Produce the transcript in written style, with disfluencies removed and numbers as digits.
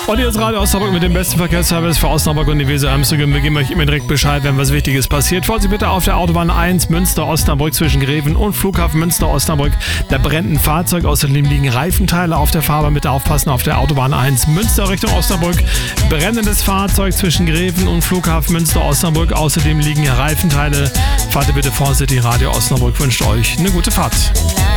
Und hier ist Radio Osnabrück mit dem besten Verkehrsservice für Osnabrück und die Weser-Ems-Region. Wir geben euch immer direkt Bescheid, wenn was Wichtiges passiert. Vorsicht bitte auf der Autobahn 1 Münster-Osnabrück zwischen Greven und Flughafen Münster-Osnabrück. Da brennt ein Fahrzeug, außerdem liegen Reifenteile auf der Fahrbahn. Bitte aufpassen auf der Autobahn 1 Münster Richtung Osnabrück. Brennendes Fahrzeug zwischen Greven und Flughafen Münster-Osnabrück. Außerdem liegen Reifenteile. Fahrt bitte vorsichtig. Radio Osnabrück wünscht euch eine gute Fahrt.